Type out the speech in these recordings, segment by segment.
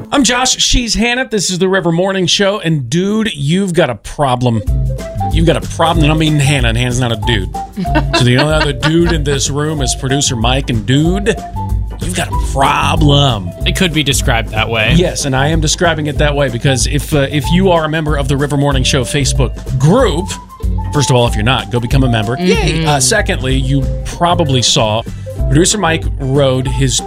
I'm Josh. She's Hannah. This is the River Morning Show. And dude, you've got a problem. You've got a problem. And I mean Hannah, and Hannah's not a dude. So the only other dude in this room is producer Mike. And dude, you've got a problem. It could be described that way. Yes, and I am describing it that way because if you are a member of the River Morning Show Facebook group, first of all, if you're not, go become a member. Yay! Secondly, you probably saw producer Mike rode his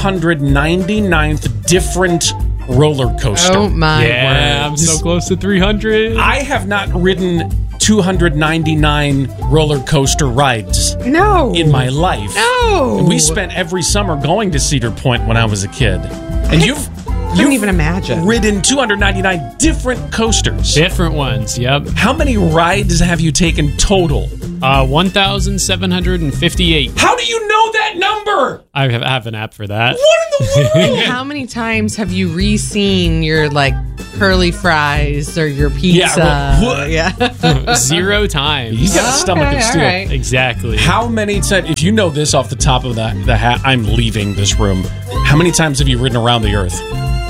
299th different roller coaster. Oh my Yeah, I'm so close to 300. I have not ridden 299 roller coaster rides No. in my life. No. And we spent every summer going to Cedar Point when I was a kid. And you've couldn't even imagine. ridden 299 different coasters. Different ones, yep. How many rides have you taken total? 1,758. How do you know that number? I have an app for that. What in the world? How many times have you re-seen your curly fries or your pizza? Yeah. 0 times. He's got a stomach of steel. all right. Exactly. How many times, if you know this off the top of the hat, I'm leaving this room. How many times have you ridden around the earth?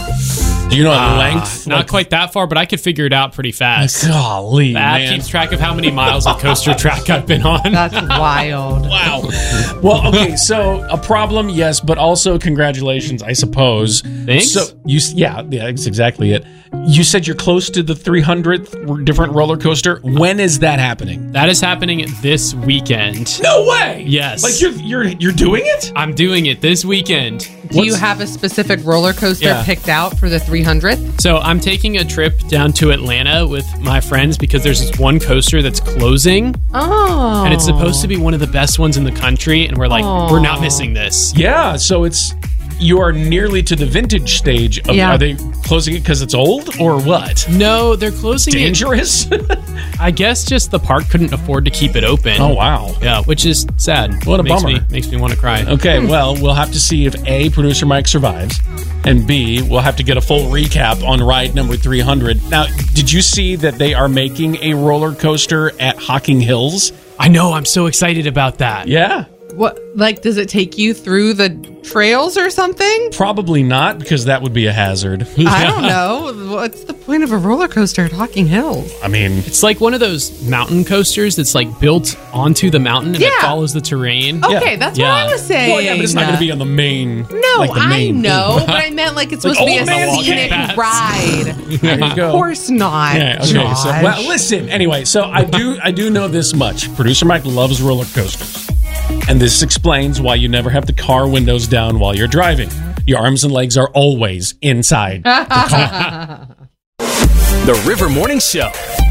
Do you know the length? Not quite that far, but I could figure it out pretty fast. Golly, The app man. keeps track of how many miles of coaster track I've been on. That's wild. Wow. Well, okay, so a problem, yes, but also congratulations, I suppose. Thanks. So yeah, that's exactly it. You said you're close to the 300th different roller coaster. When is that happening? That is happening this weekend. No way. Yes. Like you're doing it? I'm doing it this weekend. Do you have a specific roller coaster Yeah. picked out for the 300th? So I'm taking a trip down to Atlanta with my friends because there's this one coaster that's closing, Oh. and it's supposed to be one of the best ones in the country, and we're like, we're not missing this. Yeah, so you are nearly to the vintage stage of, Yeah. Are they closing it because it's old or what? No, they're closing Dangerous? it. I guess just the park couldn't afford to keep it open. Oh, wow. Yeah, which is sad. What a bummer. Makes me want to cry. Okay, well, we'll have to see if A, producer Mike survives, and B, we'll have to get a full recap on ride number 300. Now, did you see that they are making a roller coaster at Hocking Hills? I know, I'm so excited about that. Yeah. What? Does it take you through the trails or something? Probably not, because that would be a hazard. I don't know. What's the point of a roller coaster at Hocking Hills? I mean, It's like one of those mountain coasters that's built onto the mountain and it Yeah. follow the terrain. Okay, that's what I was saying. well, yeah, but it's not going to be on the main. No, like the I main know, but I meant it's supposed to be old a man scenic walking ride. There you Of go. course not. Yeah, okay. Josh. So, well, listen. Anyway, so I do know this much. Producer Mike loves roller coasters, and this explains why you never have the car windows down while you're driving. Your arms and legs are always inside the car. The River Morning Show.